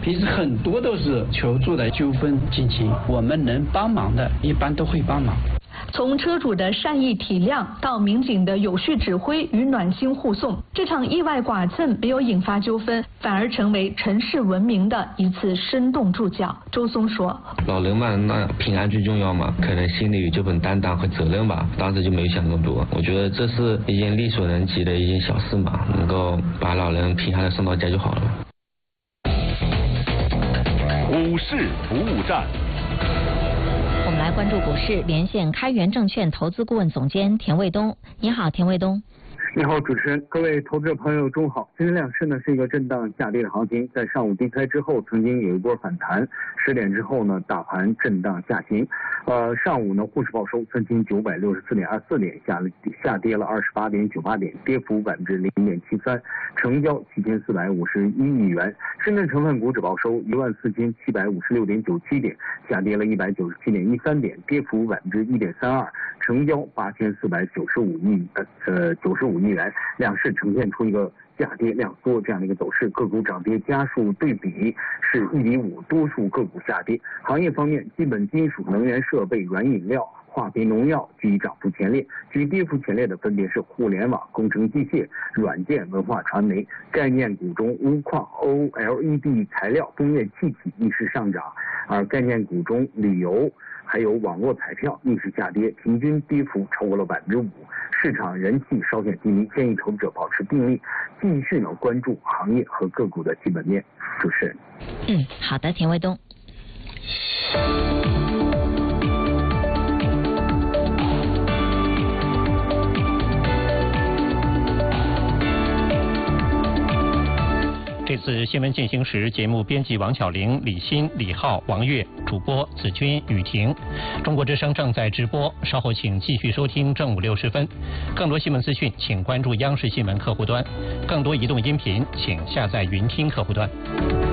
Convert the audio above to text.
平时很多都是求助的纠纷进行，我们能帮忙的一般都会帮忙。 从车主的善意体谅到民警的有序指挥与暖心护送，这场意外剐蹭没有引发纠纷，反而成为城市文明的一次生动注脚。周松说：“ 老人嘛，那平安最重要嘛，可能心里有这份担当和责任吧，当时就没有想那么多。我觉得这是一件力所能及的一件小事嘛，能够把老人平安的送到家就好了。” 股市服务站。 我们来关注股市，连线开源证券投资顾问总监田卫东。你好，田卫东。 你好，主持人，各位投资者朋友，中午好。今天两市呢是一个震荡下跌的行情，在上午低开之后，曾经有一波反弹，10点之后呢，大盘震荡下行。上午呢，沪市报收3964.24点，下跌了28.98点，跌幅0.73%，成交7451亿元。深圳成分股指报收14756.97点，下跌了197.13点，跌幅1.32%，成交8495亿元。两市呈现出一个价跌量缩这样的一个走势，个股涨跌家数对比是1比5，多数个股下跌。行业方面，基本金属、能源设备、软饮料、化肥、农药居涨幅前列，居跌幅前列的分别是互联网、工程机械、软件、文化传媒。概念股中，钨矿、OLED 材料、工业气体逆势上涨，而概念股中旅游还有网络彩票逆势下跌，平均跌幅超过了5%。市场人气稍显低迷，建议投资者保持定力，继续关注行业和个股的基本面。主持人。 好的，田卫东。 这次新闻进行时，节目编辑王巧玲、李欣、李浩、王悦，主播子君、雨婷。中国之声正在直播，稍后请继续收听正午60分。更多新闻资讯，请关注央视新闻客户端；更多移动音频，请下载云听客户端。